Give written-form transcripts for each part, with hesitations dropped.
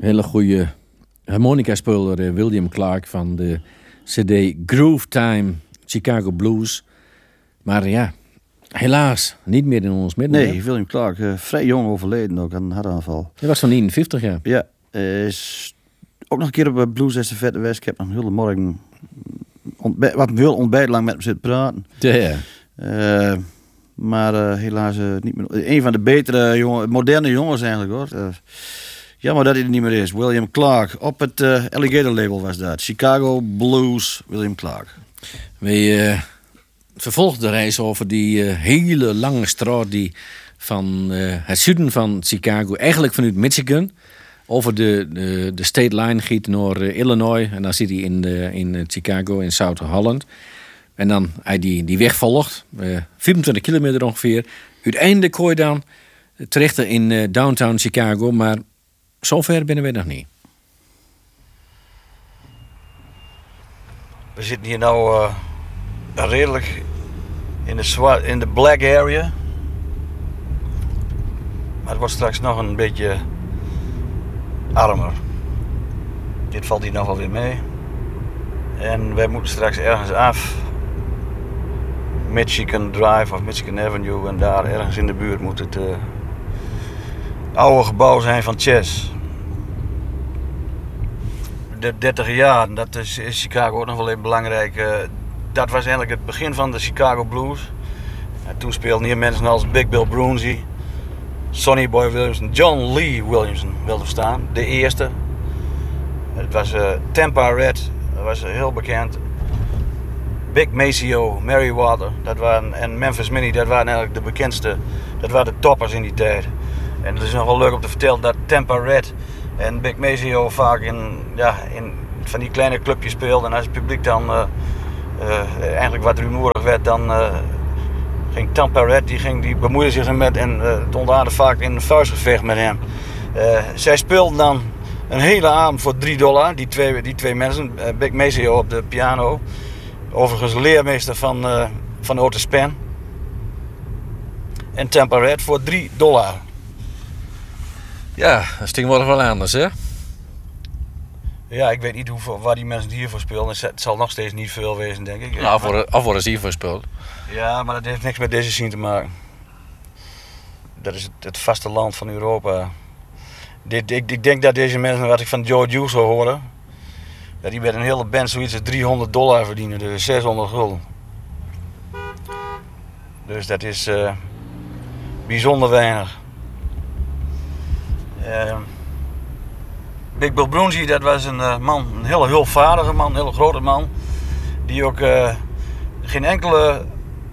hele goede harmonica-speler William Clark van de CD Groove Time Chicago Blues. Maar ja, helaas niet meer in ons midden. Nee, William Clark, vrij jong overleden ook aan een hartaanval. Hij was van 59 jaar. Ja, is ook nog een keer op Blues Estafette West. Ik heb nog een hele morgen wat heel ontbijt lang met hem zitten praten. Ja. Maar helaas niet meer. Een van de betere moderne jongens eigenlijk hoor. Jammer dat hij er niet meer is. William Clark. Op het Alligator label was dat. Chicago Blues, William Clark. We vervolgden de reis over die hele lange straat die van het zuiden van Chicago, eigenlijk vanuit Michigan, over de state line gaat naar Illinois. En dan zit hij in Chicago, in South Holland. En dan hij die weg volgt, 24 kilometer ongeveer. Uiteindelijk kom je dan terecht in downtown Chicago, maar zover binnen we nog niet. We zitten hier nou redelijk in de black area. Maar het wordt straks nog een beetje armer. Dit valt hier nog wel weer mee. En wij moeten straks ergens af. Michigan Drive of Michigan Avenue. En daar ergens in de buurt moet het oude gebouw zijn van Chess. De 30 jaar, dat is in Chicago ook nog wel even belangrijk. Dat was eigenlijk het begin van de Chicago Blues. En toen speelden hier mensen als Big Bill Broonzy, Sonny Boy Williamson, John Lee Williamson wilde staan, de eerste. Het was Tampa Red, dat was heel bekend. Big Maceo, Merriweather, en Memphis Minnie, dat waren eigenlijk de bekendste, dat waren de toppers in die tijd. En het is nog wel leuk om te vertellen dat Tampa Red en Big Maceo vaak in van die kleine clubjes speelden. En als het publiek dan eigenlijk wat rumoerig werd, dan ging Tampa Red, die bemoeide zich ermee en het ontaarde vaak in een vuistgevecht met hem. Zij speelden dan een hele avond voor $3, die twee mensen. Big Maceo op de piano, overigens leermeester van Otis Spann. En Tampa Red voor $3. Ja, dat sting wordt wel anders, hè? Ja, ik weet niet waar die mensen hiervoor spelen. Het zal nog steeds niet veel wezen, denk ik. Nou, af worden ze hiervoor speelt. Ja, maar dat heeft niks met deze scene te maken. Dat is het vasteland van Europa. Ik denk dat deze mensen, wat ik van Joe Hughes zou horen, dat die met een hele band zoiets als $300 verdienen, dus 600 gulden. Dus dat is bijzonder weinig. Big Bill Broonzy, dat was een man, een hele hulpvaardige man, een hele grote man, die ook geen enkele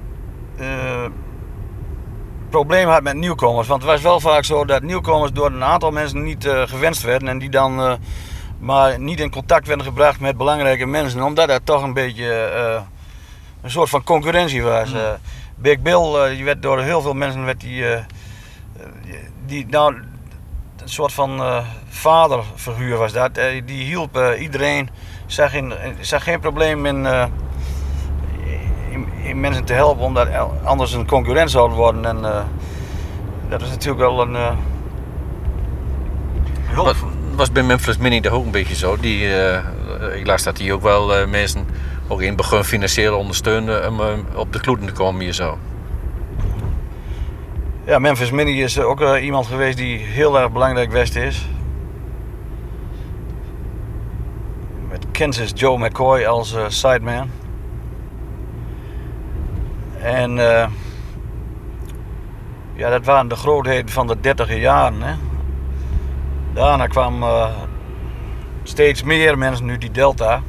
probleem had met nieuwkomers. Want het was wel vaak zo dat nieuwkomers door een aantal mensen niet gewenst werden en die dan maar niet in contact werden gebracht met belangrijke mensen, omdat dat toch een beetje een soort van concurrentie was. Big Bill, die werd door heel veel mensen een soort van vaderfiguur was dat. Die hielp iedereen, zag geen probleem in mensen te helpen, omdat anders een concurrent zou worden. En dat is natuurlijk wel een hulp. Was bij Memphis Minnie toch ook een beetje zo? Ik las dat die ook wel mensen ook in het begin financieel ondersteunde om op de kloeten te komen hier zo. Ja, Memphis Minnie is ook iemand geweest die heel erg belangrijk West is. Met Kansas Joe McCoy als sideman. En ja, dat waren de grootheden van de 30 jaren. Hè. Daarna kwam steeds meer mensen nu die Delta.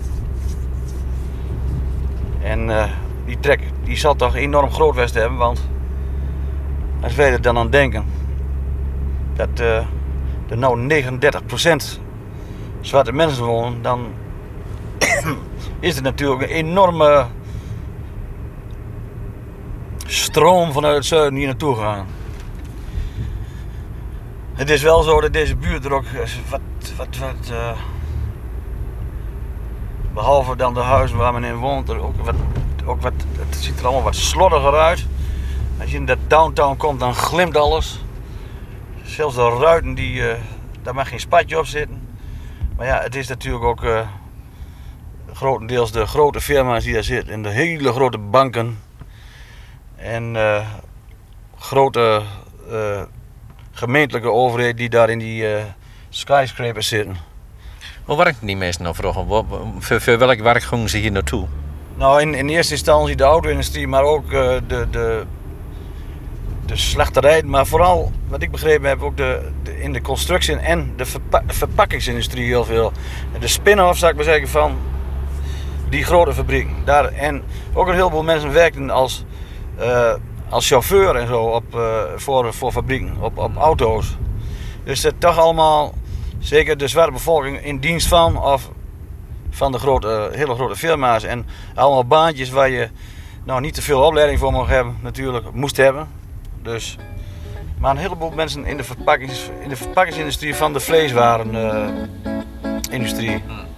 En die zal toch enorm groot West hebben, want als wij er dan aan denken dat er nou 39% zwarte mensen wonen, dan is er natuurlijk een enorme stroom vanuit het zuiden hier naartoe gaan. Het is wel zo dat deze buurt er ook behalve dan de huizen waar men in woont, er ook wat, het ziet er allemaal wat slordiger uit. Als je in dat downtown komt, dan glimt alles. Zelfs de ruiten die Daar mag geen spatje op zitten. Maar ja, het is natuurlijk ook grotendeels de grote firma's die daar zitten. En de hele grote banken. En grote gemeentelijke overheden die daar in die skyscrapers zitten. Hoe werken die mensen nou vroeger? Voor welk werk gingen ze hier naartoe? Nou, in eerste instantie de auto-industrie, maar ook de slachterij. Maar vooral, wat ik begrepen heb, ook in de constructie en de verpakkingsindustrie heel veel. De spin-off, zou ik maar zeggen, van die grote fabrieken. Daar, en ook een heleboel mensen werkten als chauffeur en zo voor fabrieken, op auto's. Dus het toch allemaal, zeker de zwarte bevolking, in dienst van de hele grote firma's. En allemaal baantjes waar je nou niet te veel opleiding voor moest hebben. Dus, maar een heleboel mensen in de verpakkingsindustrie van de vleeswarenindustrie.